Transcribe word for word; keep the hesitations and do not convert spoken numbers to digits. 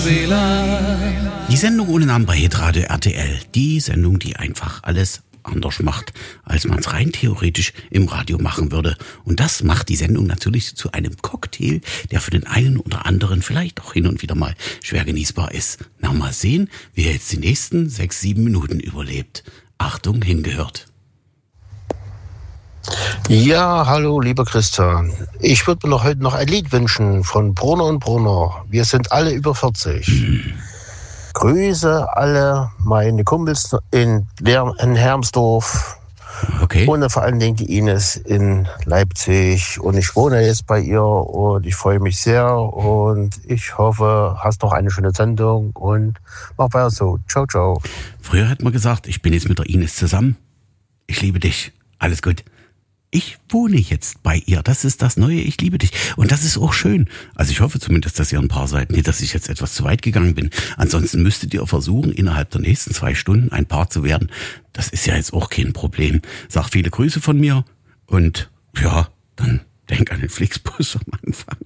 Venezuela. Die Sendung ohne Namen bei Hitradio R T L. Die Sendung, die einfach alles anders macht, als man es rein theoretisch im Radio machen würde. Und das macht die Sendung natürlich zu einem Cocktail, der für den einen oder anderen vielleicht auch hin und wieder mal schwer genießbar ist. Na, mal sehen, wie er jetzt die nächsten sechs, sieben Minuten überlebt. Achtung, hingehört. Ja, hallo, lieber Christian. Ich würde mir noch heute noch ein Lied wünschen von Brunner und Brunner. Wir sind alle über vierzig. Hm. Grüße alle meine Kumpels in, in Hermsdorf. Okay. Und vor allen Dingen die Ines in Leipzig. Und ich wohne jetzt bei ihr und ich freue mich sehr. Und ich hoffe, hast noch eine schöne Sendung und mach weiter so. Ciao, ciao. Früher hat man gesagt, ich bin jetzt mit der Ines zusammen. Ich liebe dich. Alles gut. Ich wohne jetzt bei ihr. Das ist das Neue. Ich liebe dich. Und das ist auch schön. Also ich hoffe zumindest, dass ihr ein Paar seid. Nicht, dass ich jetzt etwas zu weit gegangen bin. Ansonsten müsstet ihr versuchen, innerhalb der nächsten zwei Stunden ein Paar zu werden. Das ist ja jetzt auch kein Problem. Sag viele Grüße von mir. Und ja, dann denk an den Flixbus am Anfang.